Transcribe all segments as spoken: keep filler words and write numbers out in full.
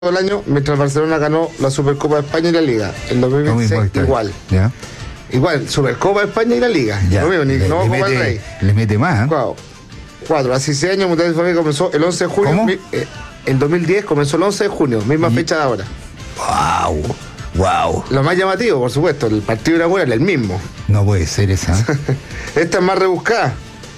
el año, mientras Barcelona ganó la Supercopa de España y la Liga. En dos mil veintiséis igual. ¿Ya? Igual, Supercopa de España y la Liga. Ya. Lo mismo, ni Le, no le Copa del mete, Rey. le mete más, ¿eh? Cuatro. Cuatro. Hace seis años Mundial de Familia comenzó el once de junio. ¿Cómo? Mi, eh, en dos mil diez comenzó el once de junio, misma ¿Y? fecha de ahora. ¡Wow! ¡Wow! Lo más llamativo, por supuesto, el partido inaugural, el mismo. No puede ser esa. Esta es más rebuscada.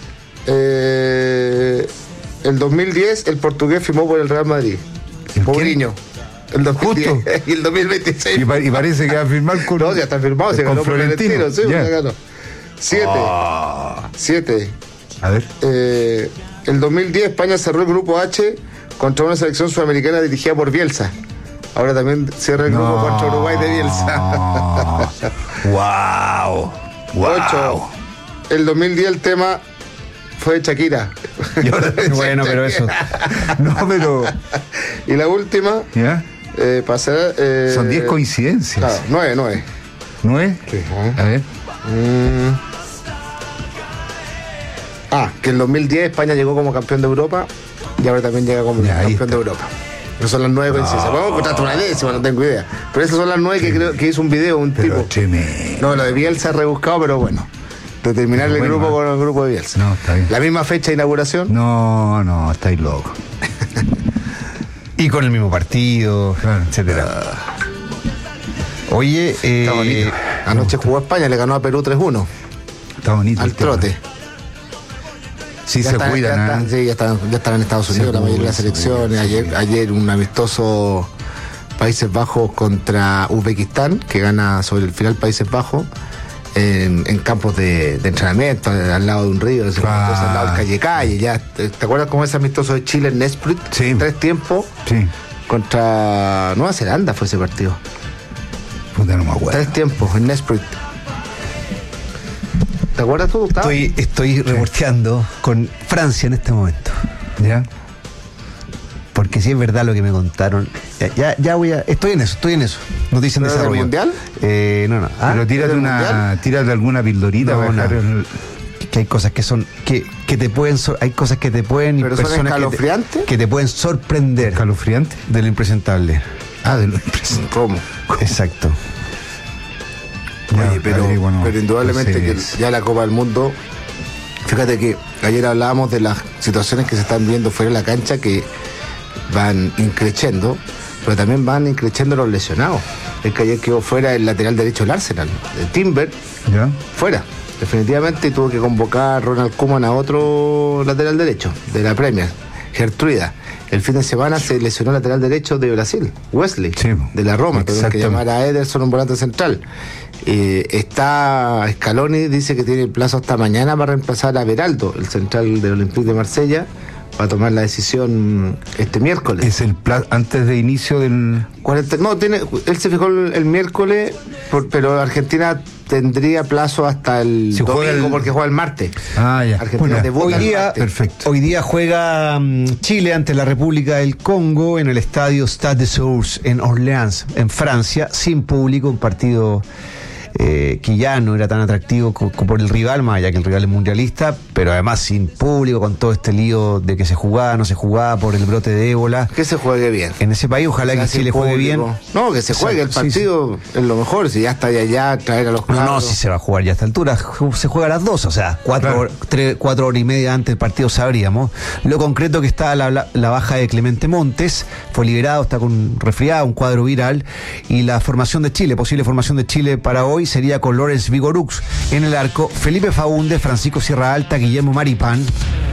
Eh, el dos mil diez el portugués firmó por el Real Madrid. ¿El Mourinho. El dos mil diez. Justo. Y el dos mil veintiséis. Y, pa- y parece que va a firmar con. No, ya está firmado, se con ganó por el Florentino. tiro, sí, Ya. se ganó. Siete. Oh. Siete. A ver. Eh, el dos mil diez España cerró el grupo H contra una selección sudamericana dirigida por Bielsa. Ahora también cierra el grupo No. contra Uruguay de Bielsa. ¡Wow! ¡Wow! Ocho. El dos mil diez el tema fue de Shakira. Bueno, pero eso. No, pero. Y la última, ¿Ya? eh, para hacer, eh, Son diez coincidencias. Claro, nueve, nueve. ¿Nueve? Sí, ¿eh? A ver. Mm. Ah, que en dos mil diez España llegó como campeón de Europa y ahora también llega como Ya, ahí campeón está. de Europa. Esas son las nueve coincidencias. Podemos encontrar una décima, no tengo idea. Pero esas son las nueve que creo que hizo un video un Pero tipo. tremendo. No, lo de Bielsa es rebuscado, pero bueno. Determinar Pero el bueno, grupo ¿eh? con el grupo de Bielsa. No, está bien. La misma fecha de inauguración. No, no, estáis locos. Y con el mismo partido, Claro. etcétera. Oye, eh, Está bonito. Anoche jugó España, le ganó a Perú tres uno. Está bonito. Al el tema. trote. Sí, Ya se están- cuidan, ya ¿eh? están, sí, ya están, ya están en Estados Se Unidos la mayoría de las cuidan, se selecciones. cuidan, se Ayer, cuidan. ayer un amistoso Países Bajos contra Uzbekistán, que gana sobre el final Países Bajos, en, en campos de, de entrenamiento, al lado de un río, ese Ah. amistoso al lado del calle calle. Ya, ¿te, te acuerdas cómo ese amistoso de Chile en Nesprit? Sí. Tres tiempos Sí. contra Nueva Zelanda fue ese partido. Puta, no me acuerdo. Tres tiempos en Nesprit. ¿Te acuerdas tú, Gustavo? estoy, estoy reporteando con Francia en este momento. ¿Ya? Porque si es verdad lo que me contaron. Ya, ya, ya voy a. Estoy en eso, estoy en eso. Noticia en ¿Pero del desarrollo. Mundial? Eh, no, no. Ah, Pero tírate ¿del una, Mundial? tírate alguna pildorita No, para dejar no. el- que hay cosas que son. Que, que te pueden. sor- Hay cosas que te pueden. y ¿Pero son personas que te, escalofriantes? que te pueden sorprender. escalofriante. De lo impresentable. Ah, de lo impresionante. ¿Cómo? Exacto. Oye, Ya, pero, ahí, bueno, pero indudablemente que entonces- ya la Copa del Mundo, fíjate que ayer hablábamos de las situaciones que se están viendo fuera de la cancha que van increciendo, pero también van increciendo los lesionados. Es que ayer quedó fuera el lateral derecho del Arsenal, el Timber, ¿Ya? fuera, definitivamente, y tuvo que convocar a Ronald Koeman a otro lateral derecho de la Premier, Gertruida. El fin de semana se lesionó el lateral derecho de Brasil, Wesley, Sí, de la Roma. Tuvieron que exactamente. llamar a Ederson, un volante central. Eh, está Scaloni, dice que tiene plazo hasta mañana para reemplazar a Beraldo, el central del Olympique de Marsella, para tomar la decisión este miércoles. Es el pla- antes de inicio del. cuarenta no, tiene, él se fijó el, el miércoles, por- pero Argentina tendría plazo hasta el Si juega domingo el- porque juega el martes. Ah, ya. Argentina Bueno, debuta Hoy el día, martes. perfecto. hoy día juega mm, Chile ante la República del Congo en el estadio Stade de Source en Orleans, en Francia, sin público, un partido eh, que ya no era tan atractivo co- co- por el rival, más allá que el rival es mundialista, pero además sin público, con todo este lío de que se jugaba, no se jugaba por el brote de ébola. Que se juegue bien. En ese país, ojalá que Así Chile el juegue bien. público. No, que se juegue el Exacto, sí, partido, es lo mejor. Si ya está de allá, traer a los No, no, cabros. si se va a jugar ya a esta altura, ju- se juega a las dos, o sea, cuatro, Claro. hor- tres, cuatro horas y media antes del partido sabríamos. Lo concreto que está la, la- la baja de Clemente Montes, fue liberado, está con resfriado, un cuadro viral, y la formación de Chile, posible formación de Chile para hoy sería con Lorenz Vigorux en el arco, Felipe Faúndez, Francisco Sierra Alta, Guillermo Maripán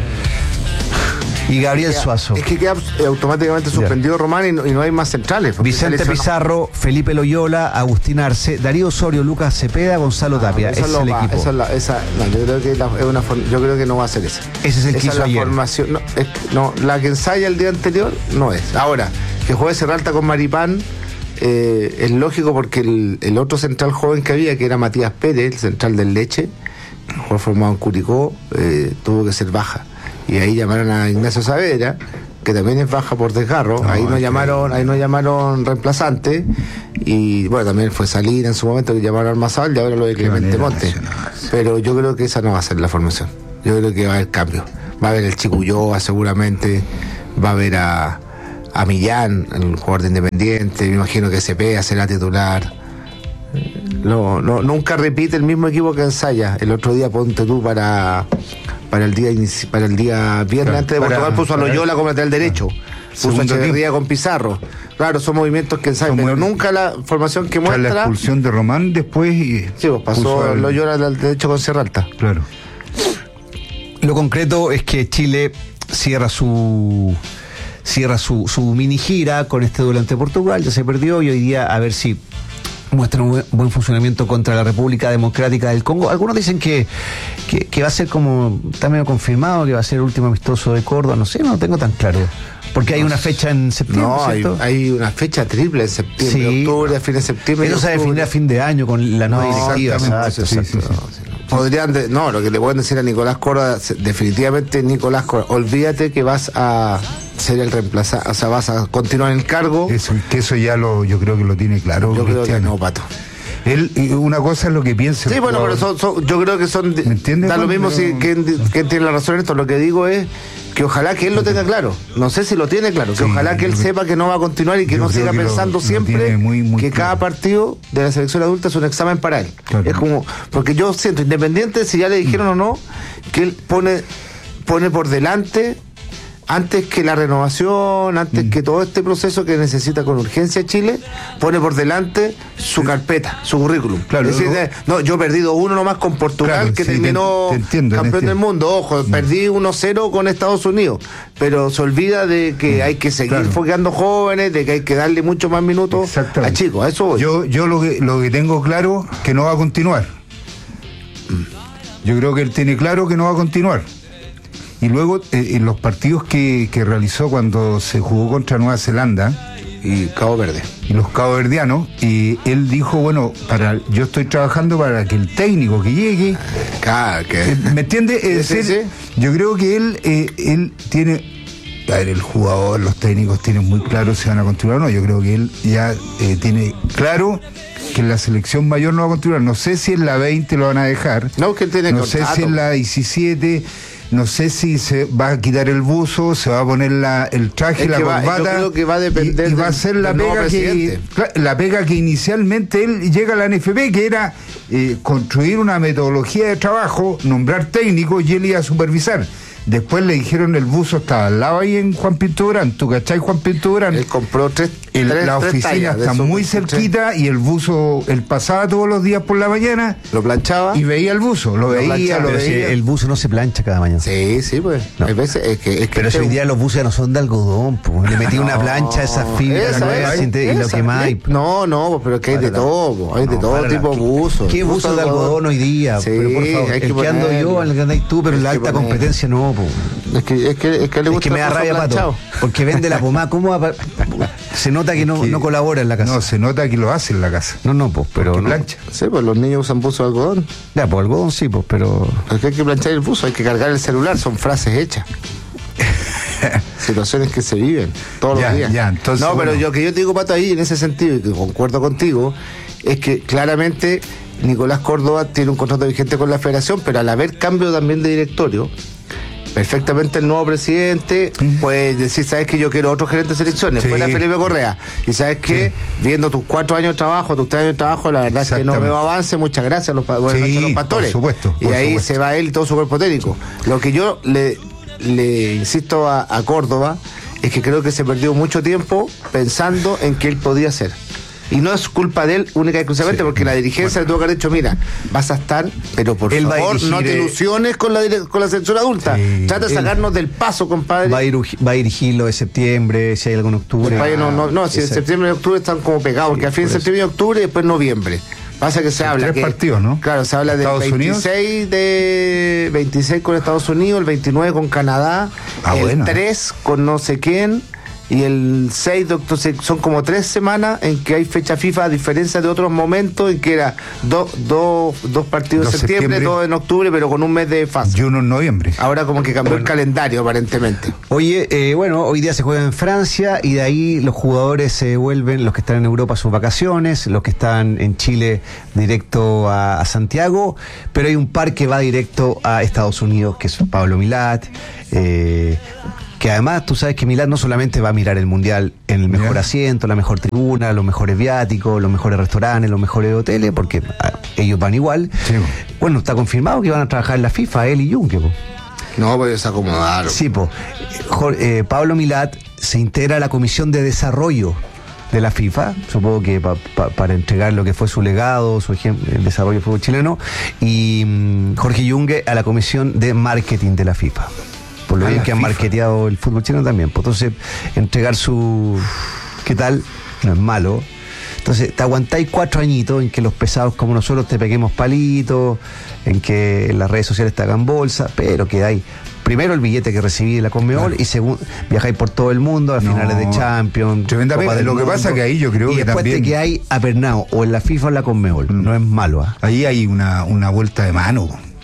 y Gabriel Queda- Suazo. Es que queda eh, automáticamente suspendido Román y no, y no hay más centrales. porque Vicente se lesionó. Pizarro, Felipe Loyola, Agustín Arce, Darío Osorio, Lucas Cepeda, Gonzalo Tapia. Esa Ese es lo el va- equipo. esa es la- esa- no, yo creo que la- es una form- yo creo que no va a ser esa. Ese es el que esa hizo la ayer. formación. No, es que- no, la que ensaya el día anterior no es. Ahora, que juegue Serralta con Maripán eh, es lógico porque el, el otro central joven que había, que era Matías Pérez, el central del Leche, jugador formado en Curicó, eh, tuvo que ser baja. Y ahí llamaron a Ignacio Saavedra, que también es baja por desgarro. No, ahí no es que- llamaron, ahí no llamaron reemplazante. Y bueno, también fue salir en su momento que llamaron a Armazal y ahora lo de Qué Clemente manera Monte. nacional. Pero yo creo que esa no va a ser la formación. Yo creo que va a haber cambio. Va a haber el Chicuyó seguramente, va a haber a a Millán, el jugador de Independiente, me imagino que Cepeda será titular. No, no, nunca repite el mismo equipo que ensaya. El otro día ponte tú para para el día inici- para el día viernes Claro, antes de para- Portugal puso a para- Loyola como lateral derecho. Puso a Segundo Echeverría tiempo. con Pizarro. Claro, son movimientos que ensayan, Son pero muy- nunca la formación que Tras la muestra. expulsión de Román después y Sí, pues pasó puso al- Loyola al derecho con Sierra Alta. Claro. Lo concreto es que Chile cierra su cierra su, su mini gira con este duelo ante Portugal, ya se perdió y hoy día a ver si muestra un buen, buen funcionamiento contra la República Democrática del Congo. Algunos dicen que, que, que va a ser como, está medio confirmado, que va a ser el último amistoso de Córdoba, no sé, no lo tengo tan claro. Porque hay una fecha en septiembre, No, hay, ¿cierto? hay una fecha triple en septiembre, Sí. octubre, fin de septiembre. Eso y se va a octubre. definir a fin de año con la nueva No, directiva. exactamente, exacto, sí, exacto. sí, sí. Podrían, de- no, lo que le pueden decir a Nicolás Córdoba, se- definitivamente Nicolás Córdoba, olvídate que vas a ser el reemplazante, o sea, vas a continuar en el cargo. Eso, que eso ya lo, yo creo que lo tiene claro. Yo creo que Cristiano. no, Pato. Él, y una cosa es lo que piensa. el Sí, bueno, pero jugador. son, son- yo creo que son. ¿Me entiendes, Da lo Juan? mismo Pero- si quién, quién tiene la razón en esto. Lo que digo es que ojalá que él lo tenga claro. No sé si lo tiene claro. Que Sí, ojalá que él yo- sepa que no va a continuar y que yo no creo siga que lo- pensando lo siempre tiene muy, muy que claro. cada partido de la selección adulta es un examen para él. Claro. Es como. Porque yo siento, independiente si ya le dijeron o no, que él pone, pone por delante. Antes que la renovación, antes Mm. que todo este proceso que necesita con urgencia Chile, pone por delante su carpeta, su currículum. Claro, Es decir, luego- eh, no, yo he perdido uno nomás con Portugal, Claro, que sí, te- terminó te entiendo, te campeón del entiendo. mundo. Ojo, perdí uno cero con Estados Unidos, pero se olvida de que hay que seguir Claro. fogueando jóvenes, de que hay que darle mucho más minutos a Exactamente. chicos. A eso voy. Yo, yo lo que lo que tengo claro que no va a continuar. Yo creo que él tiene claro que no va a continuar. Y luego eh, en los partidos que, que realizó cuando se jugó contra Nueva Zelanda Y Cabo Verde. y los caboverdianos, y él dijo, bueno, para yo estoy trabajando para que el técnico que llegue, Claro, que- eh, ¿me entiende? Es Sí, decir, sí, yo creo que él eh, él tiene, a ver, el jugador, los técnicos tienen muy claro si van a continuar o no. Yo creo que él ya eh, tiene claro que en la selección mayor no va a continuar. No sé si en la veinte lo van a dejar. No, que él tiene No sé contrato. si en la diecisiete, no sé si se va a quitar el buzo, se va a poner la, el traje, Es la que va- corbata. yo creo que va a depender y, y va a del- ser la del nuevo pega que presidente. cla- la pega que inicialmente él llega a la N F P, que era eh, construir una metodología de trabajo, nombrar técnicos y él iba a supervisar. Después le dijeron el buzo estaba al lado ahí en Juan Pinto Durán. ¿Tú cachai Juan Pinto Durán? Él compró tres, El- tres- la tres oficina tallas de está esos muy veintitrés. cerquita y el buzo, él pasaba todos los días por la mañana Lo planchaba. y veía el buzo, lo, Lo veía, planchaba. lo Pero si veía. el buzo no se plancha cada mañana. Sí, sí, pues. No. Hay veces es que, es que Pero si este- hoy día los buses ya no son de algodón, pues. Le metí una No, plancha a esas fibras esa, nuevas esa, y te- y lo esa. quemáis. No, no, pues, pero es que hay de Párala. todo, po, hay de No, todo párala. tipo de ¿Qué- buzos. ¿Qué buzo de algodón hoy día? Sí, Pero por favor, hay que el que ando ponerlo. yo, el que andáis tú, pero Hay la que alta ponerlo. competencia no, pues. Es que, es que, es que le Es gusta que me da el buzo rabia, planchado. Pato, porque vende la pomada. ¿Cómo va pa- se nota que no, Que- no colabora en la casa? No, se nota que lo hace en la casa. No, no, pues, pero Porque no. plancha. Sí, pues los niños usan buzo de algodón. Ya, pues algodón sí, pues, pero... Es que hay que planchar el buzo, hay que cargar el celular, son frases hechas. Situaciones que se viven todos Ya, los días. ya, entonces, no, pero bueno. yo que yo te digo, Pato, ahí en ese sentido, y que concuerdo contigo, es que claramente Nicolás Córdoba tiene un contrato vigente con la federación, pero al haber cambio también de directorio, perfectamente el nuevo presidente puede decir, sabes que yo quiero otro gerente de selecciones, Sí. fuera Felipe Correa, y sabes que viendo tus cuatro años de trabajo, tus tres años de trabajo, la verdad es que no Exactamente. veo avance, muchas gracias a los, pa- buenas Sí, noches a los pastores. por supuesto, y por ahí supuesto. se va él y todo su cuerpo técnico. Lo que yo le, le insisto a, a Córdoba es que creo que se perdió mucho tiempo pensando en que él podía hacer. Y no es culpa de él única y exclusivamente, Sí. porque la dirigencia le tuvo que haber dicho, mira, vas a estar, pero por Él va a favor, dirigir, no te eh, ilusiones con la, dire- con la selección adulta. Sí. Trata de Él- sacarnos del paso, compadre. Va a, ir, va a dirigir lo de septiembre, si hay algo en octubre. Compadre, no, no, no, si en Esa- septiembre y octubre están como pegados, porque Sí, al fin de por eso. septiembre y octubre y después noviembre. Pasa que se habla tres que, partidos, ¿no? Claro, se habla del Estados Unidos. veintiséis de veintiséis con Estados Unidos, el veintinueve con Canadá, Ah, el bueno. tres con no sé quién y el seis de octubre. Son como tres semanas en que hay fecha FIFA, a diferencia de otros momentos en que era do- do- dos partidos Dos en septiembre, septiembre. dos en octubre, pero con un mes de fase. Y uno en noviembre. Ahora como que cambió el calendario aparentemente. Oye, eh, bueno, hoy día se juega en Francia y de ahí los jugadores se vuelven, los que están en Europa a sus vacaciones, los que están en Chile directo a, a Santiago, pero hay un par que va directo a Estados Unidos, que es Pablo Milat, eh, que además tú sabes que Milán no solamente va a mirar el Mundial en el mejor Ya. asiento, la mejor tribuna, los mejores viáticos, los mejores restaurantes, los mejores hoteles, porque ah, ellos van igual. Sí. Bueno, está confirmado que van a trabajar en la FIFA, él y Junque, po. No, pues se acomodaron. Sí, po. Jor- eh, Pablo Milat se integra a la comisión de desarrollo de la FIFA, supongo que pa- pa- para entregar lo que fue su legado, su ejemplo, el desarrollo del fútbol chileno, y mm, Jorge Yungue a la comisión de marketing de la FIFA. Por lo A bien la que han FIFA. marketeado el fútbol chileno también. Pues entonces, entregar su... ¿Qué tal? No es malo. Entonces, te aguantáis cuatro añitos en que los pesados como nosotros te peguemos palitos, en que en las redes sociales te hagan bolsa, pero que hay primero el billete que recibí de la Conmebol, Claro. y segundo, viajáis por todo el mundo a No, finales de Champions. tremenda Copa pega. del Lo que Mundo, pasa que ahí yo creo y que después también- te que hay apernado o en la FIFA o en la Conmebol. Mm. No es malo, ¿ah? Ahí hay una, una vuelta de mano.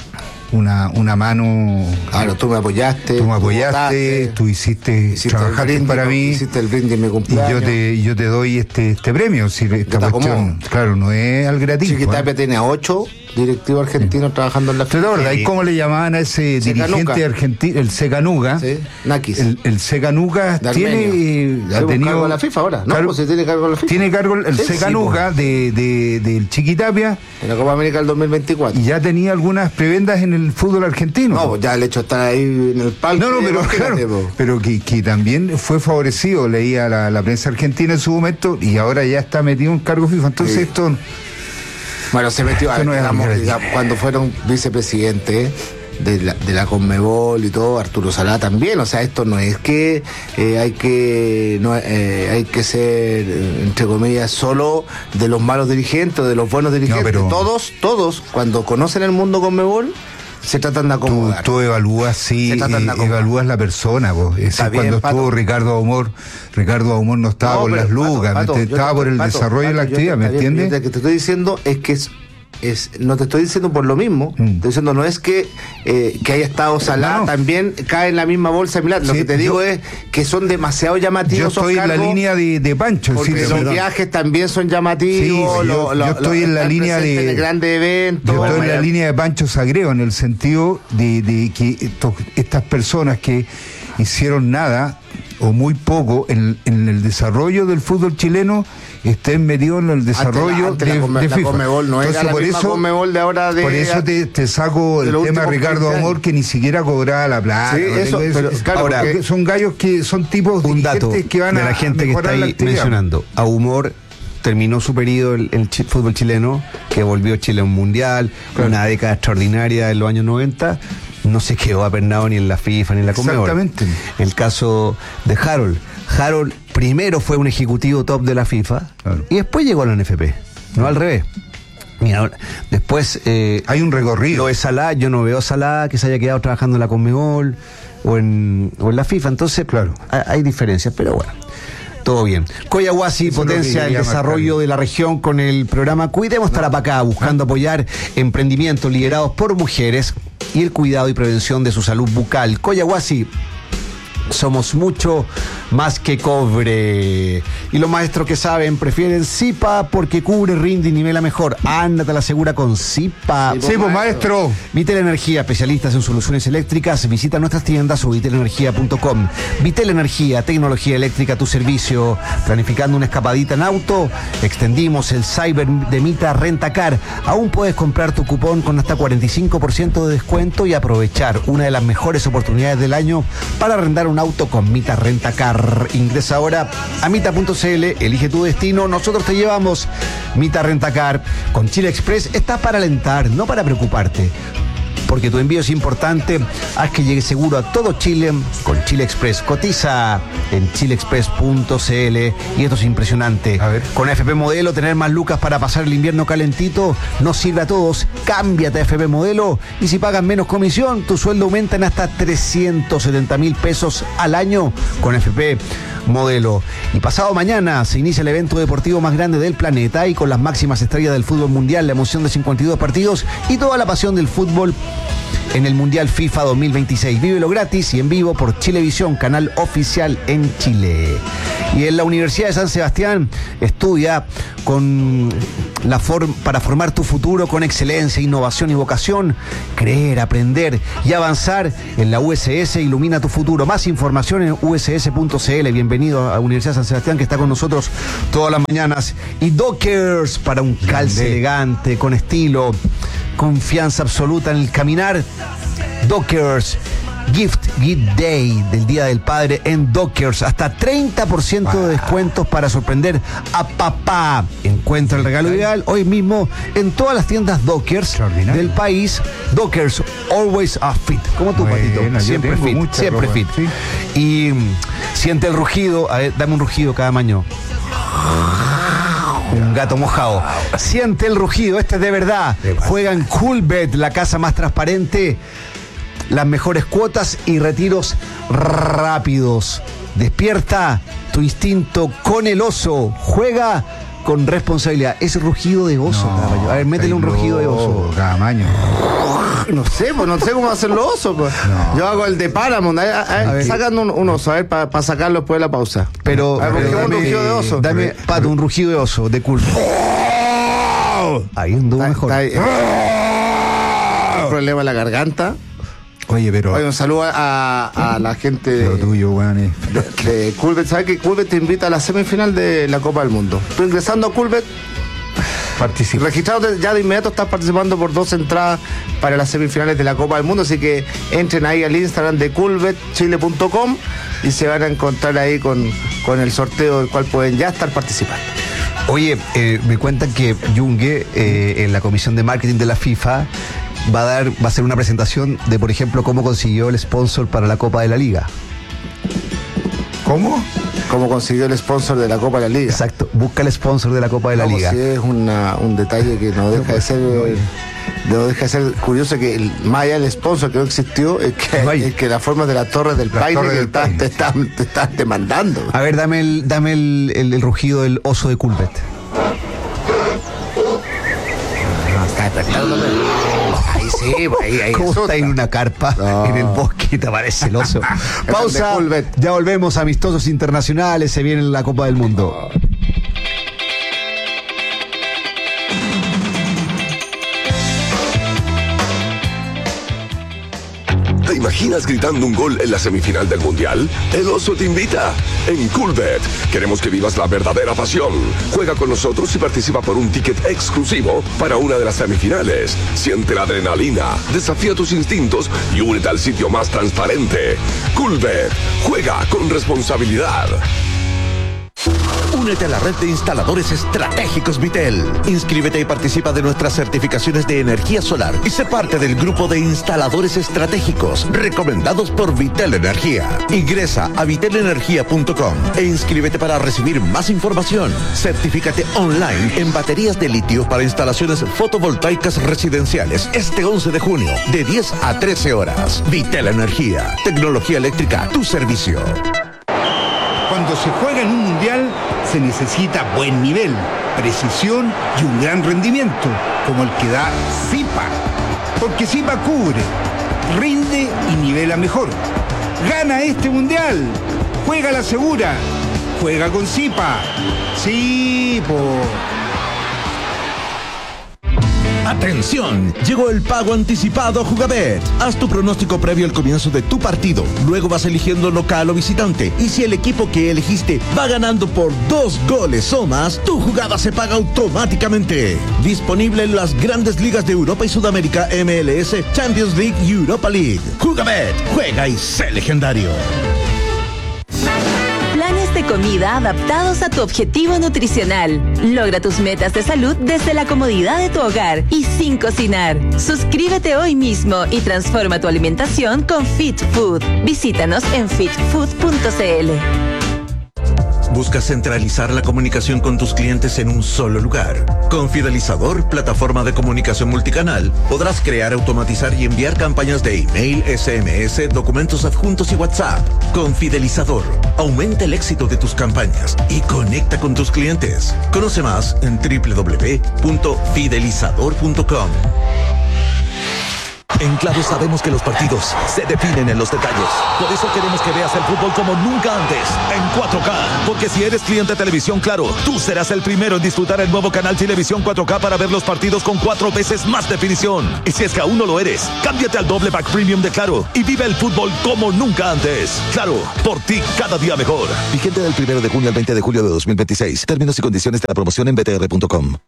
Una, una mano. Claro, tú me apoyaste. Tú me votaste, apoyaste, tú hiciste, hiciste el trabajaste brindis, para mí. Hiciste el brindis en mi Y cumpleaños. yo te, yo te doy este, este premio. Si esta te cuestión, acomodo. claro, no es al gratis. Chiquitapia tiene a ocho directivos argentinos trabajando en la ¿Te acuerdas? ¿Y cómo le llamaban a ese Secanuca. dirigente argentino? El Secanuga. Sí, Nakis. El, el Secanuga De tiene. Armenio. Ha Tiene tenido. cargo de la FIFA ahora. No, cargo- pues si tiene cargo de la FIFA. Tiene cargo el, el Sí, Secanuga de, de, del Chiquitapia En la Copa América del dos mil veinticuatro. y ya tenía algunas prebendas en el fútbol argentino. No, pues ya el hecho de estar ahí en el palco. No, no, pero imagínate, claro, po. pero que, que también fue favorecido, leía la, la prensa argentina en su momento y ahora ya está metido en cargo FIFA. Entonces Sí. esto, Bueno, se metió, Esto no es digamos, algo digamos, cuando fueron vicepresidentes de la, de la Conmebol y todo, Arturo Salá también, o sea, esto no es que eh, hay que no, eh, hay que ser, eh, entre comillas, solo de los malos dirigentes o de los buenos dirigentes. pero- Todos, todos, cuando conocen el mundo Conmebol, se tratan de tú, acomodar. tú evalúas, sí, Se tratan de eh, acomodar. evalúas la persona. Vos. Es Está decir, bien, cuando Pato. estuvo Ricardo Aumor, Ricardo Aumor no estaba No, por pero, las Pato, lugas, Pato, ¿me- yo estaba te- por el Pato, desarrollo de la Pato, yo actividad, te- ¿me está bien, entiendes? yo te- que te estoy diciendo es que es, es no te estoy diciendo por lo mismo, Mm. estoy diciendo no es que eh, que haya estado Salá, No, no. también cae en la misma bolsa de Milán. Lo Sí, que te digo yo- es que son demasiado llamativos. Yo esos estoy en la cargos, línea de, de Pancho. es porque decir, los perdón. viajes también son llamativos. Sí, yo- lo- lo- yo estoy lo- en la estar línea presente de- en grandes eventos. Yo estoy en la Bueno, línea de Pancho Sagreo en el sentido de, de que estos- estas personas que hicieron nada o muy poco en, en el desarrollo del fútbol chileno estén metidos en el desarrollo antes la- de, antes la, de la FIFA. Conmebol no era la por misma eso, Conmebol de ahora de por eso te, te saco de el los tema de últimos Ricardo veinte Amor años. que ni siquiera cobraba la plata. Sí, no eso, tengo- pero, es- claro, ahora, porque- son gallos que son tipos Un dato dirigentes que van de a la gente que está mejorar la ahí actividad. mencionando. A Humor terminó su periodo el, el chi- fútbol chileno, que volvió Chile a un mundial, una década extraordinaria en los años noventa. No se quedó apernado ni en la FIFA ni en la Conmebol. Exactamente. El caso de Harold. Harold primero fue un ejecutivo top de la FIFA, Claro. y después llegó a la N F P, no al revés. Mira, después eh, Hay un recorrido. lo de Salah, yo no veo a Salah que se haya quedado trabajando en la Conmebol o en, o en la FIFA, entonces Claro. hay, hay diferencias, pero bueno, todo bien. Coyahuasi Eso es lo que potencia el quería desarrollo marcar. de la región con el programa Cuidemos Tarapacá, buscando apoyar emprendimientos liderados por mujeres y el cuidado y prevención de su salud bucal. Coyahuasi, somos mucho más que cobre. Y los maestros que saben prefieren Zipa porque cubre, rinde y nivela mejor. Ándate a la segura con Zipa. Sí, Sí, pues maestro. Vitel Energía, especialistas en soluciones eléctricas. Visita nuestras tiendas o vitel energía punto com. Vitel Energía, tecnología eléctrica a tu servicio. Planificando una escapadita en auto, extendimos el Cyber de Mita Rentacar. Aún puedes comprar tu cupón con hasta cuarenta y cinco por ciento de descuento y aprovechar una de las mejores oportunidades del año para arrendar un auto con Mita Rentacar. Ingresa ahora a mita punto cl, elige tu destino, nosotros te llevamos. Mita Rentacar. Con Chile Express estás para alentar, no para preocuparte. Porque tu envío es importante, haz que llegue seguro a todo Chile con Chile Express. Cotiza en chile express punto cl y esto es impresionante. A ver. Con A F P Modelo, tener más lucas para pasar el invierno calentito nos sirve a todos. Cámbiate a A F P Modelo y si pagas menos comisión, tu sueldo aumenta en hasta trescientos setenta mil pesos al año con A F P Modelo. Y pasado mañana se inicia el evento deportivo más grande del planeta y con las máximas estrellas del fútbol mundial, la emoción de cincuenta y dos partidos y toda la pasión del fútbol en el Mundial FIFA dos mil veintiséis. Vívelo gratis y en vivo por Chilevisión, canal oficial en Chile. Y en la Universidad de San Sebastián estudia con la form- para formar tu futuro con excelencia, innovación y vocación. Creer, aprender y avanzar en la U S S ilumina tu futuro. Más información en u s s punto c l. Bienvenido a la Universidad San Sebastián, que está con nosotros todas las mañanas. Y Dockers, para un calce elegante, con estilo, confianza absoluta en el caminar. Dockers. Gift Gift Day del Día del Padre en Dockers. Hasta treinta por ciento de descuentos para sorprender a papá. Encuentra el regalo ideal hoy mismo en todas las tiendas Dockers del país. Dockers, always a fit. Como tú, Bueno, Patito. yo Siempre tengo fit. mucha Siempre ropa, fit. sí. Y mm, siente el rugido. A ver, dame un rugido cada maño. Un gato mojado. Siente el rugido. Este es de verdad. Juega en Coolbet, la casa más transparente. Las mejores cuotas y retiros rápidos. Despierta tu instinto con el oso. Juega con responsabilidad. Ese rugido de oso, No, caballo. A ver, métele un rugido de oso. Camaño. No sé, pues no sé cómo hacer los osos. Pues. No. Yo hago el de Paramount. A ver, a ver, A ver. sacan un, un oso, a ver, para sacarlo después de la pausa. Pero, A ver, pero porque un rugido de oso. Dame, Pato, un rugido de oso, de culpa. Ahí anduvo Está- mejor. está ahí. Un problema en la garganta. Oye, pero Oye, un saludo a, a la gente de, lo tuyo, weón, es- de Coolbet. ¿Sabes que Coolbet te invita a la semifinal de la Copa del Mundo? Tú ingresando a Coolbet, participa. registrado ya de inmediato, estás participando por dos entradas para las semifinales de la Copa del Mundo, así que entren ahí al Instagram de coolbet chile punto com y se van a encontrar ahí con, con el sorteo del cual pueden ya estar participando. Oye, eh, me cuentan que Junge, eh, en la comisión de marketing de la FIFA, va a dar, va a hacer una presentación de, por ejemplo, cómo consiguió el sponsor para la Copa de la Liga. ¿Cómo? Cómo consiguió el sponsor de la Copa de la Liga. Exacto, busca el sponsor de la Copa de la No, pues Liga. sí, es una, un detalle que no deja de ser no deja de ser curioso, que el, más allá del sponsor que no existió, es que, No hay. es que las formas de las torres del Las país torres que del está- país. te, están, te están demandando. A ver, dame el, dame el, el- el rugido del oso de Coolbet. No, está despertando. Ahí sí, pues, ahí, ahí ¿Cómo asusta. está en una carpa No. en el bosque y te aparece el oso? de Pausa, Coolbet. ya volvemos. Amistosos internacionales, se viene la Copa del Mundo. ¿Te imaginas gritando un gol en la semifinal del Mundial? El oso te invita. En Coolbet queremos que vivas la verdadera pasión. Juega con nosotros y participa por un ticket exclusivo para una de las semifinales. Siente la adrenalina, desafía tus instintos y únete al sitio más transparente. Coolbet. Juega con responsabilidad. Únete a la red de instaladores estratégicos Vitel. Inscríbete y participa de nuestras certificaciones de energía solar y sé parte del grupo de instaladores estratégicos recomendados por Vitel Energía. Ingresa a vitel energía punto com e inscríbete para recibir más información. Certifícate online en baterías de litio para instalaciones fotovoltaicas residenciales este once de junio de diez a trece horas. Vitel Energía. Tecnología eléctrica a tu servicio. Cuando se juega en un mundial se necesita buen nivel, precisión y un gran rendimiento, como el que da Zipa. Porque Zipa cubre, rinde y nivela mejor. Gana este mundial. Juega la segura. Juega con Zipa. Sí, po. ¡Atención! Llegó el pago anticipado a Jugabet. Haz tu pronóstico previo al comienzo de tu partido. Luego vas eligiendo local o visitante. Y si el equipo que elegiste va ganando por dos goles o más, tu jugada se paga automáticamente. Disponible en las grandes ligas de Europa y Sudamérica, M L S, Champions League y Europa League. Jugabet. Juega y sé legendario. Planes de comida adaptados a tu objetivo nutricional. Logra tus metas de salud desde la comodidad de tu hogar y sin cocinar. Suscríbete hoy mismo y transforma tu alimentación con Fit Food. Visítanos en fit food punto c l. ¿Buscas centralizar la comunicación con tus clientes en un solo lugar? Con Fidelizador, plataforma de comunicación multicanal, podrás crear, automatizar y enviar campañas de email, S M S, documentos adjuntos y WhatsApp. Con Fidelizador, aumenta el éxito de tus campañas y conecta con tus clientes. Conoce más en doble u doble u doble u punto fidelizador punto com. En Claro sabemos que los partidos se definen en los detalles. Por eso queremos que veas el fútbol como nunca antes, en cuatro K. Porque si eres cliente de Televisión Claro, tú serás el primero en disfrutar el nuevo canal Televisión cuatro K para ver los partidos con cuatro veces más definición. Y si es que aún no lo eres, cámbiate al doble pack premium de Claro y vive el fútbol como nunca antes. Claro, por ti cada día mejor. Vigente del primero de junio al veinte de julio de dos mil veintiséis. Términos y condiciones de la promoción en b t r punto com.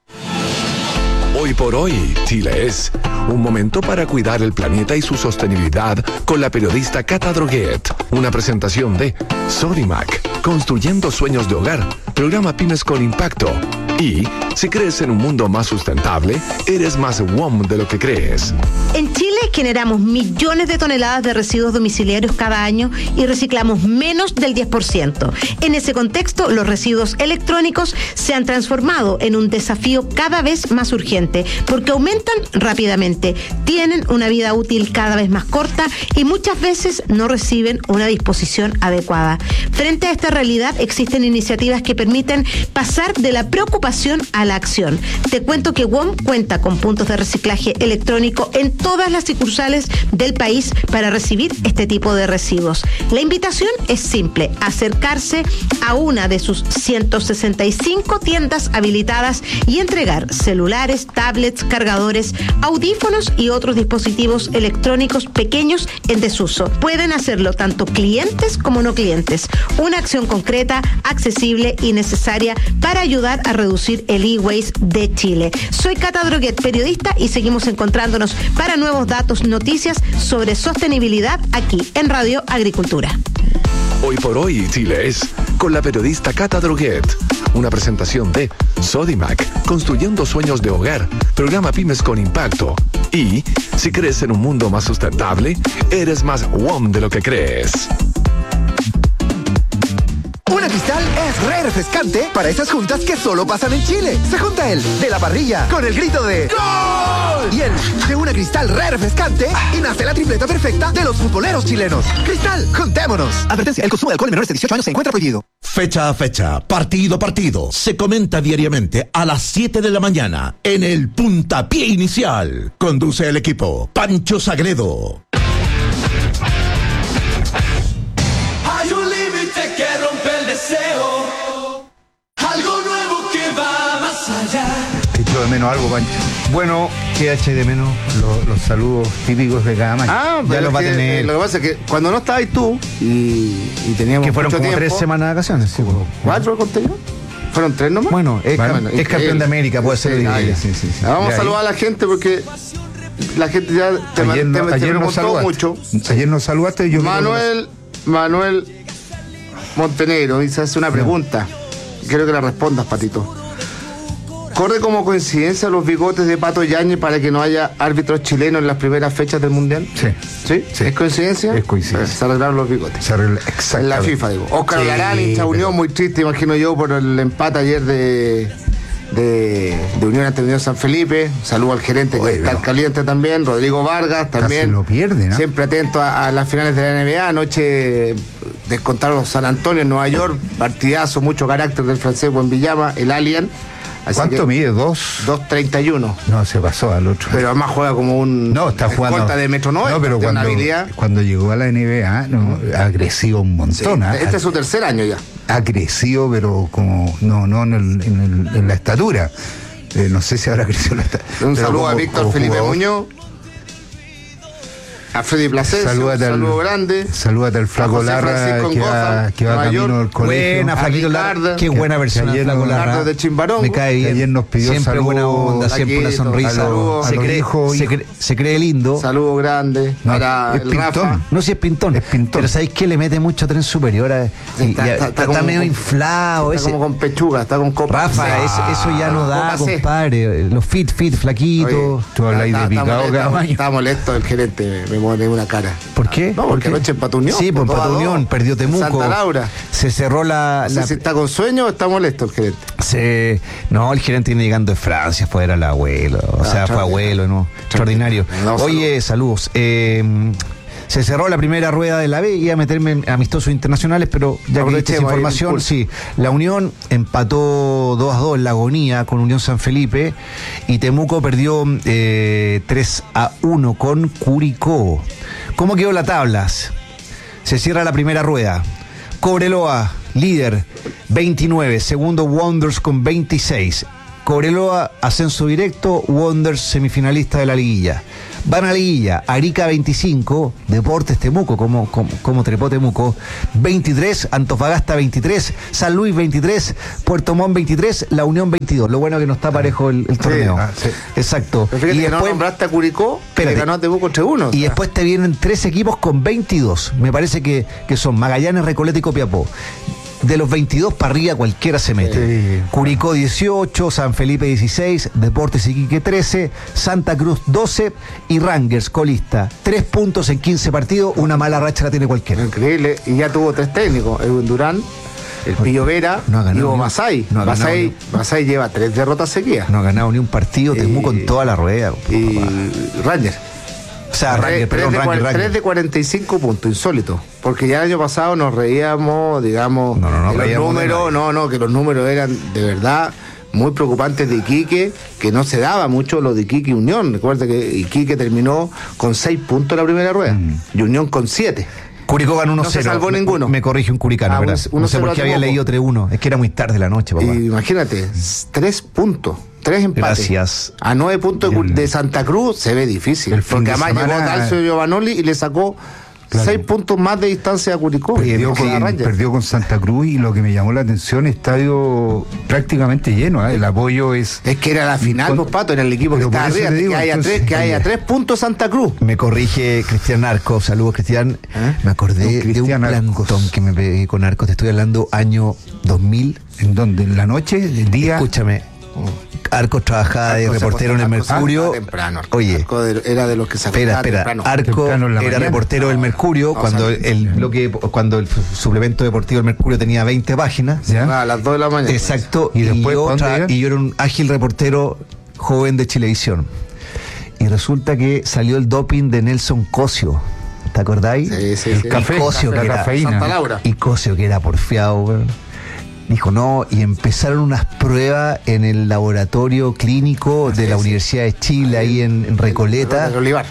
Hoy por hoy, Chile es un momento para cuidar el planeta y su sostenibilidad con la periodista Cata Droguet. Una presentación de Sodimac, construyendo sueños de hogar, programa Pymes con Impacto. Y si crees en un mundo más sustentable, eres más W O M de lo que crees. En Chile generamos millones de toneladas de residuos domiciliarios cada año y reciclamos menos del diez por ciento. En ese contexto, los residuos electrónicos se han transformado en un desafío cada vez más urgente porque aumentan rápidamente, tienen una vida útil cada vez más corta y muchas veces no reciben una disposición adecuada. Frente a esta realidad, existen iniciativas que permiten pasar de la preocupación a la acción. Te cuento que W O M cuenta con puntos de reciclaje electrónico en todas las sucursales del país para recibir este tipo de residuos. La invitación es simple: acercarse a una de sus ciento sesenta y cinco tiendas habilitadas y entregar celulares, tablets, cargadores, audífonos y otros dispositivos electrónicos pequeños en desuso. Pueden hacerlo tanto clientes como no clientes. Una acción concreta, accesible y necesaria para ayudar a reducir el e-waste de Chile. Soy Cata Droguet, periodista, y seguimos encontrándonos para nuevos datos, noticias sobre sostenibilidad aquí en Radio Agricultura. Hoy por hoy, Chile es con la periodista Cata Droguet. Una presentación de Sodimac, construyendo sueños de hogar, programa Pymes con Impacto. Y si crees en un mundo más sustentable, eres más W O M de lo que crees. Una Cristal es re refrescante para esas juntas que solo pasan en Chile. Se junta el de la parrilla con el grito de ¡Gol! Y el de una Cristal re refrescante y nace la tripleta perfecta de los futboleros chilenos. Cristal, juntémonos. Advertencia, el consumo de alcohol en menores de dieciocho años se encuentra prohibido. Fecha a fecha, partido a partido, se comenta diariamente a las siete de la mañana en el Puntapié Inicial. Conduce el equipo Pancho Sagredo. Hay un límite que rompe el deseo, algo nuevo que va más allá. Echo de menos algo, Pancho. Bueno, ¿qué eché de menos? Los, los saludos típicos de cada mañana. Ah, Ya pero los va a que, tener. eh, Lo que pasa es que cuando no estabas tú y, y teníamos Que fueron mucho como tiempo, tres semanas de vacaciones. Sí, bueno. ¿Cuatro conté yo? ¿Fueron tres nomás? Bueno, es, Bueno, cam- bueno, es campeón de América, puede ser. Sí, digo ah, yo. ya. Sí, sí, sí. Vamos De a ahí. saludar a la gente porque la gente ya te, Ayer, te, no, te ayer nos preguntó saludaste. mucho. Ayer nos saludaste y yo Manuel, Manuel Montenegro dice, hace una pregunta. Quiero que la respondas, Patito. ¿Corre como coincidencia los bigotes de Pato Yáñez para que no haya árbitros chilenos en las primeras fechas del Mundial? Sí. ¿Sí? Sí. ¿Es coincidencia? Es coincidencia. Se arreglaron los bigotes. Se arregla, En exactamente. la FIFA, digo. Óscar Sí, Larán, hincha pero- Unión, muy triste, imagino yo, por el empate ayer de, de, de Unión ante Unión San Felipe. Saludo al gerente que Oye, está pero- caliente también, Rodrigo Vargas también. Casi lo pierde, ¿no? Siempre atento a, a las finales de la N B A. Anoche descontaron San Antonio en Nueva York. Partidazo, mucho carácter del francés Buenvillama, el Alien. Así ¿Cuánto que mide? ¿Dos? dos treinta y uno. No, se pasó al otro. Pero además juega como un No, está jugando. escolta de metro noventa, No, pero tiene cuando, una habilidad. cuando llegó a la N B A, no, agresivo un montón. ¿ah? Este es su tercer año ya. Agresivo, pero como. No, no en, el- en el- en la estatura. Eh, no sé si habrá crecido la estatura. Un pero saludo como- a Víctor como Felipe jugador. Muñoz, a Freddy Plasencia, un Salúdate al- saludo grande. Salúdate al Flaco José Larra Francisco que va, Ngoza, que va Nueva camino York. al colegio. Buena, A Flaquito Ricardo, Larra. Qué que- buena que persona, ayer Flaco nos- Larra. Ricardo de Chimbarongo. Me cae Que bien. ayer nos pidió Siempre saludos buena onda, siempre una Flaquito, sonrisa. saludos a se, los cree, hijos, se, hijos. cree, se cree lindo. Saludo grande No, para es el pintón. Rafa. No, si es pintón. Es pintón. Pero ¿sabéis que le mete mucho tren superior? A, y- Está- y- está- está, está como medio con- inflado. Está Ese. como con pechuga, está con copa. Rafa, Sí. eso, eso ya no da, Copa C. compadre. Los fit, fit, flaquitos. Oye, Tú habláis está- de está picado molesto, cada año. Está molesto el gerente, me pone una cara. ¿Por qué? No, ¿Por porque qué? anoche empató Unión. Sí, pues dos a empató dos. Unión, perdió Temuco. Santa Laura. Se cerró la. No sé la- si está con sueño o está molesto el gerente. se- no, el gerente viene llegando de Francia, fue era el abuelo. O Ah, sea, fue extraordinario. abuelo, ¿no? Extraordinario. No, Oye, saludos. Eh, Se cerró la primera rueda de la B, iba a meterme en amistosos internacionales, pero ya que diste esa información, sí. La Unión empató dos a dos en la agonía con Unión San Felipe y Temuco perdió eh, tres a uno con Curicó. ¿Cómo quedó la tabla? Se cierra la primera rueda. Cobreloa, líder, veintinueve. Segundo, Wanderers con veintiséis. Cobreloa, ascenso directo. Wanderers, semifinalista de la liguilla. Van a la liguilla, Arica veinticinco, Deportes Temuco, como, como, como trepó Temuco, veintitrés, Antofagasta veintitrés, San Luis veintitrés, Puerto Montt veintitrés, La Unión veintidós. Lo bueno es que no está parejo el, el torneo. Sí, ah, sí. Exacto. Pero y después no nombraste a Curicó, que le ganó a Temuco tres uno. Y o sea. Después te vienen tres equipos con veintidós. Me parece que, que son Magallanes, Recoleta y Copiapó. De los veintidós para arriba cualquiera se mete. Sí. Curicó dieciocho, San Felipe dieciséis, Deportes Iquique trece, Santa Cruz doce y Rangers colista. Tres puntos en quince partidos, una mala racha la tiene cualquiera. Increíble, y ya tuvo tres técnicos, Edwin Durán, el Pillo Vera no y Hugo Masay. No Masay, Masay lleva tres derrotas seguidas. No ha ganado ni un partido, Temuco con toda la rueda. Y Rangers. O sea, Ranger, perdón, Ranger, Ranger. tres de cuarenta y cinco puntos, insólito. Porque ya el año pasado nos reíamos, digamos, no, no, no, que los números, no, no, que los números eran de verdad muy preocupantes de Iquique, que no se daba mucho lo de Iquique y Unión. Recuerda que Iquique terminó con seis puntos en la primera rueda mm. y Unión con siete. Curicó ganó uno cero. No se salvó me, ninguno. Me corrige un curicano, ah, ¿verdad? No sé por qué había leído tres uno. Es que era muy tarde la noche, papá. Y imagínate, tres puntos. Tres empates. Gracias. A nueve puntos de, de Santa Cruz se ve difícil. El porque además semana... llegó Dalcio Giovanoli y le sacó claro. seis puntos más de distancia a Curicó. Perdió con, perdió con Santa Cruz y lo que me llamó la atención, estadio prácticamente lleno. ¿eh? El apoyo es. Es que era la final, pues, Pato, era el equipo que estaba arriba. Digo, que haya entonces, tres, que haya tres puntos Santa Cruz. Me corrige Cristian Arcos. Saludos, Cristian. ¿Eh? Me acordé de un plantón que me pegué con Arcos. Te estoy hablando año dos mil. ¿En dónde? ¿En la noche? ¿El día? Escúchame. Arcos trabajaba Arcos de reportero en el Mercurio. Temprano, Oye, Arco era de los que se espera, espera. Temprano. Arco temprano era reportero no, del Mercurio no, cuando o sea, el bloque, cuando el suplemento deportivo del Mercurio tenía veinte páginas. ¿Ya? A las dos de la mañana. Exacto. Y, y después yo, tra- y yo era un ágil reportero joven de Chilevisión. Y resulta que salió el doping de Nelson Cosio. ¿Te acordáis? Sí, sí, el sí. Café, y Cosio, café, que era cafeína. Santa Laura. Y Cosio que era porfiado, weón. Dijo no, y empezaron unas pruebas en el laboratorio clínico de la Universidad de Chile, ahí en, en Recoleta. El Olivar.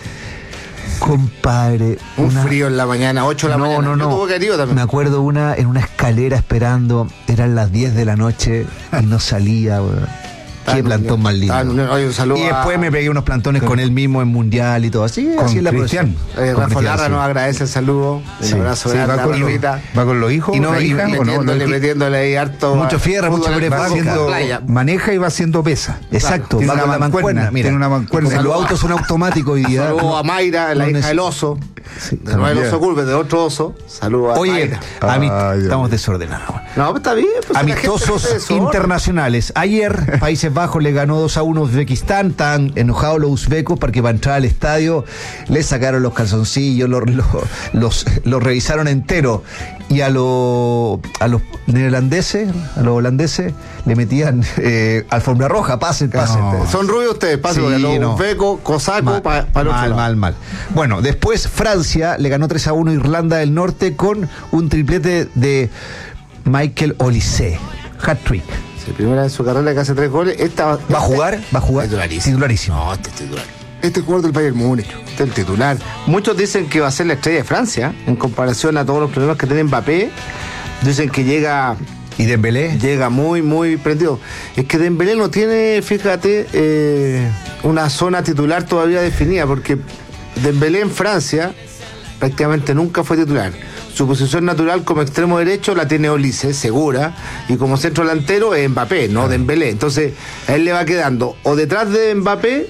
Compadre. Un una... frío en la mañana, ocho de la no, mañana. No, no, no. también. Me acuerdo una en una escalera esperando, eran las diez de la noche y no salía, weón. Qué plantón más lindo. Oye, un saludo y después a... me pegué unos plantones con, con él mismo en Mundial y todo. Así, con así es la Cristian. Eh, Rafa Larra nos agradece el saludo. Sí. Un abrazo sí, de va, con lo, va con los hijos. Y no, y, hija, y metiéndole, no, metiéndole ahí harto. Mucho fierro, mucho haciendo, maneja y va haciendo pesa. Exacto. Tiene va una con la mancuerna. Mira, tiene una mancuerna. Los autos son automáticos hoy día. Saludos a Mayra, la hija del oso. Sí, de no el oso Culver, de otro oso. Saludos a Oye, Mayra. Oye, ah, estamos desordenados. No, pues está bien. Pues amistosos internacionales. Ayer, Países Bajos le ganó dos a uno a Uzbekistán. Tan enojados los uzbecos porque para entrar al estadio le sacaron los calzoncillos, los, los, los, los revisaron entero. Y a, lo, a los neerlandeses, a los holandeses, le metían eh, alfombra roja, pasen, pasen. No. Son rubios ustedes, pasen, sí, los no. uzbecos, cosacos, para pa el otro Mal, lado. mal, mal. Bueno, después Francia le ganó tres a uno a Irlanda del Norte con un triplete de Michael Olise. Hat-trick. Sí, primera vez en su carrera que hace tres goles. Esta, ¿Va este, a jugar? ¿Va a jugar? Titularísimo. Titularísimo. No, este es titular. Este es jugador del Bayern Múnich, este es el titular. Muchos dicen que va a ser la estrella de Francia, en comparación a todos los problemas que tiene Mbappé. Dicen que llega... ¿Y Dembélé? Llega muy, muy prendido. Es que Dembélé no tiene, fíjate, eh, una zona titular todavía definida, porque Dembélé en Francia prácticamente nunca fue titular. Su posición natural como extremo derecho la tiene Olise, segura, y como centro delantero es Mbappé, no Dembélé. Entonces, a él le va quedando o detrás de Mbappé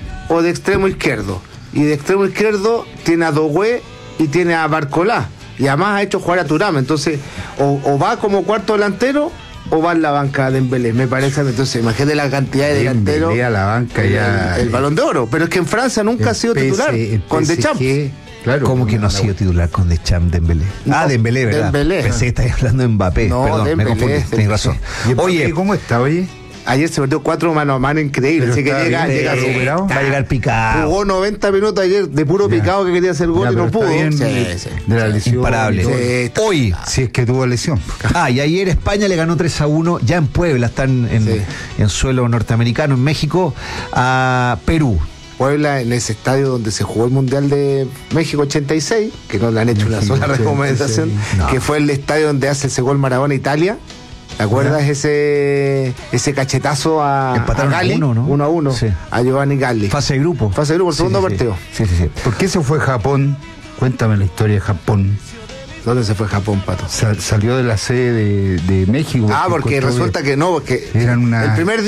o de extremo izquierdo. Y de extremo izquierdo tiene a Doué y tiene a Barcolá. Y además ha hecho jugar a Thuram. Entonces, o, o va como cuarto delantero o va en la banca de Dembélé, me parece. Entonces, imagínate la cantidad de delanteros. a la banca el, ya. El, el Balón de Oro. Pero es que en Francia nunca ha sido P S, titular con Deschamps. Claro, ¿cómo que no ha sido titular con Deschamps Dembélé? No, ah, Dembélé, ¿verdad? Dembélé. Pensé que estabas hablando de Mbappé. No, Perdón, Dembélé, me confundí. Tienes razón. Oye, ¿cómo está, oye? ayer se metió cuatro mano a mano increíbles. Así que está llega, bien, llega está recuperado. Va a llegar picado. Jugó noventa minutos ayer de puro Ya. picado que quería hacer gol Ya, y no pero pudo. está bien Sí, de, sí. de la lesión. Imparable. Sí, está- Hoy. Si es que tuvo lesión. Ah, y ayer España le ganó tres a uno, ya en Puebla, están en, Sí. en suelo norteamericano, en México, a Perú. Puebla, en ese estadio donde se jugó el Mundial de México ochenta y seis, que no le han hecho una México sola ochenta y recomendación, seis. No. que fue el estadio donde hace ese gol Maradona Italia. ¿Te acuerdas ese ese cachetazo a, Empataron a Galli? a uno, ¿no? uno a uno, Sí. a Giovanni Galli. Fase de grupo. Fase de grupo, el Sí, segundo sí, sí. partido. Sí, sí, sí. ¿Por qué se fue Japón? Cuéntame la historia de Japón. ¿Dónde se fue Japón, Pato? Sal- salió de la sede de, de México. Ah, porque encontró resulta que no, porque eran una- el primer